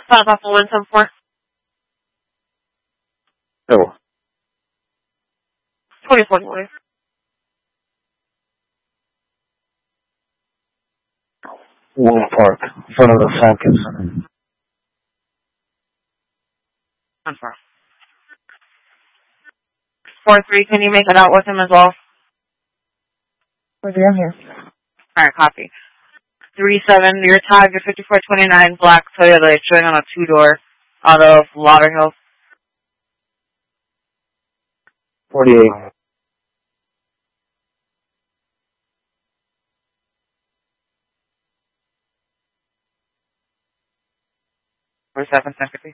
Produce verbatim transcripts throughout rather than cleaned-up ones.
Five off one seven four. Oh. Twenty forty one. Wolf Park, in front of the Falcons. I'm sorry. Four three. Can you make it out with him as well? Four three. I'm here. All right, copy. Three seven. Your tag is fifty four twenty nine. Black Toyota. It's showing on a two door out of Lauderhill. Forty eight. Forty seven fifty.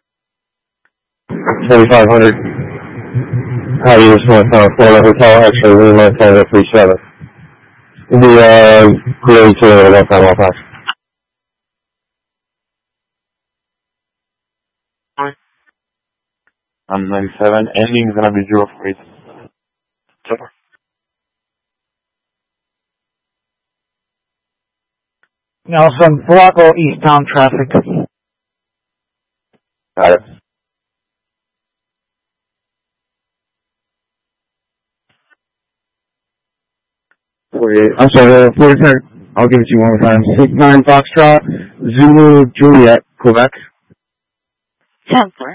Thirty five hundred. How do you just want to Florida Hotel? Actually, we might tell you three seven. The uh, grade two of that time, I'll pass. I'm ninety-seven. Ending is going to be zero four eight. Super. Nelson, Blanco eastbound traffic. Got it. forty-eight. I'm sorry, uh, forty-seven. I'll give it to you one more time. six nine Foxtrot, Zulu, Juliet, Quebec. ten four.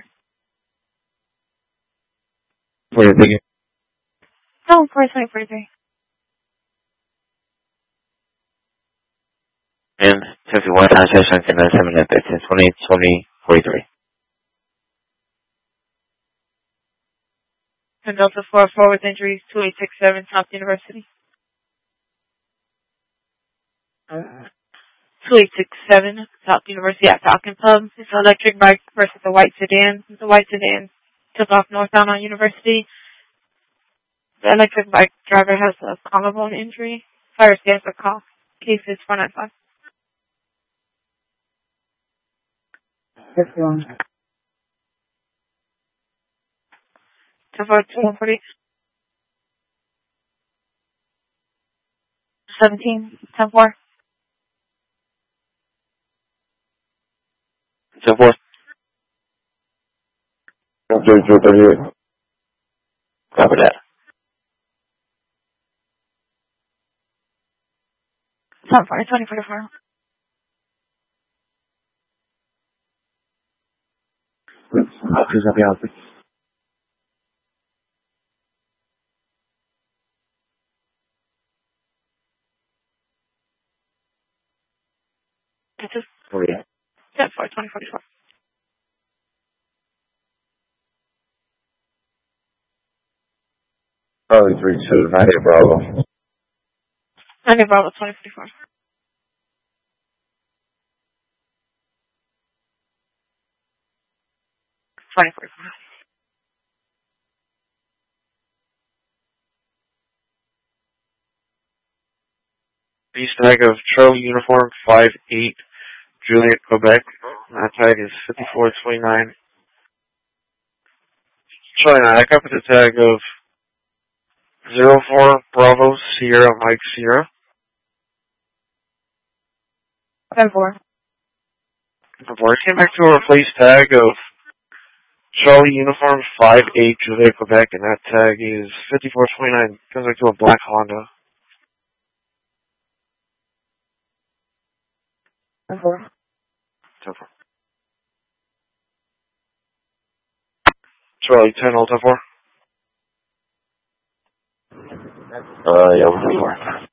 forty-eight, thank you. Oh, four twenty forty three. And fifty-one transition to nine seven at fifteen twenty twenty forty-three. And Delta four four with injuries two eight six seven South University. two eight six seven South University at Falcon Pub. It's an electric bike versus a white sedan. The white sedan took off northbound on University. The electric bike driver has a collarbone injury. Fire stands for call. Case is four nine five. fifty-one. ten four two forty. seventeen ten four. ten four. thirty-two, thirty-eight. Copy that. ten four twenty forty-four. Please help me out. This is forty-eight. ten four twenty forty-four. Probably three two, ninety Bravo. ninety Bravo twenty forty-four. twenty forty-four. East tag of Charlie Uniform five eight Juliet, Quebec. That tag is fifty-four twenty-nine. Charlie nine, I got with the tag of zero four Bravo Sierra Mike Sierra. ten four. Before I came back to a replace tag of Charlie Uniform five eight Juliet, Quebec, and that tag is fifty-four twenty-nine. Comes back to a black Honda. ten four. ten four. Charlie ten, all ten four. Uh, yeah, ten four.